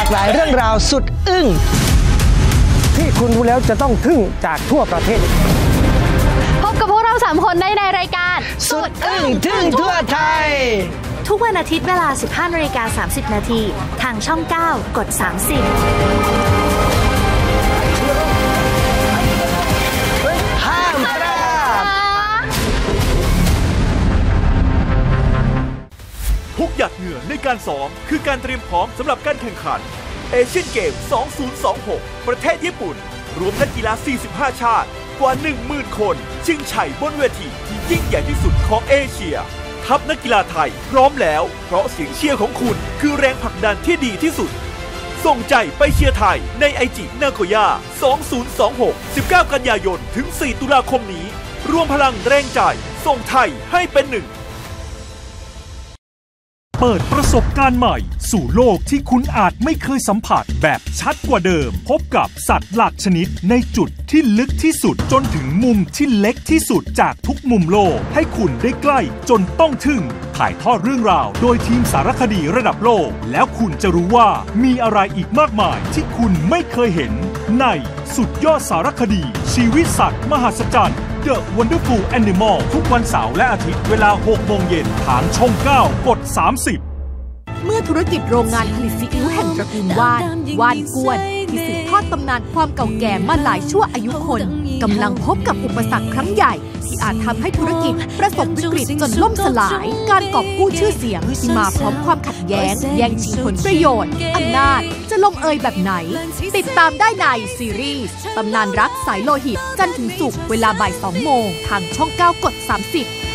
ากหลายเรื่องราวสุดอึ้งที่คุณดูแล้วจะต้องทึ่งจากทั่วประเทศพบกับพวกเรา3คนในรายการสุดอึ้งทึ่งทั่วไทยทุกวันอาทิตย์เวลา 15:30 น.ทางช่อง 9 กด 30 ห้ามพลาดทุกหยดเหงื่อในการซ้อมคือการเตรียมพร้อมสำหรับการแข่งขันเอเชียนเกม 2026 ประเทศญี่ปุ่นรวมนักกีฬา 45 ชาติกว่า 10,000 คนชิงชัยบนเวทีที่ยิ่งใหญ่ที่สุดของเอเชียทัพนักกีฬาไทยพร้อมแล้วเพราะเสียงเชียร์ของคุณคือแรงผลักดันที่ดีที่สุดส่งใจไปเชียร์ไทยในไอจินาโกย่า 2026 19 กันยายนถึง 4 ตุลาคมนี้รวมพลังแรงใจส่งไทยให้เป็นหนึ่งเปิดประสบการณ์ใหม่สู่โลกที่คุณอาจไม่เคยสัมผัสแบบชัดกว่าเดิมพบกับสัตว์หลากชนิดในจุดที่ลึกที่สุดจนถึงมุมที่เล็กที่สุดจากทุกมุมโลกให้คุณได้ใกล้จนต้องทึ่งถ่ายทอดเรื่องราวโดยทีมสารคดีระดับโลกแล้วคุณจะรู้ว่ามีอะไรอีกมากมายที่คุณไม่เคยเห็นในสุดยอดสารคดีชีวิตสัตว์มหัศจรรย์The Wonderful Animal ทุกวันเสาร์และอาทิตย์เวลา 6 โมงเย็นทางช่อง 9 กด 30 เมื่อธุรกิจโรงงานผลิตซีอิ๊วแห่งตระกูลว่านกวนที่สืบทอดตำนานความเก่าแก่มาหลายชั่วอายุคนกำลังพบกับอุปสรรคครั้งใหญ่ที่อาจทำให้ธุรกิจประสบวิกฤตจนล่มสลายการกอบกู้ชื่อเสียงที่มาพร้อมความขัดแย้งแย่งชิงผลประโยชน์อำนาจจะลงเอยแบบไหนติดตามได้ในซีรีส์ตำนานรักสายโลหิตจันทร์ถึงศุกร์เวลาบ่าย 2 โมงทางช่อง 9 กด 30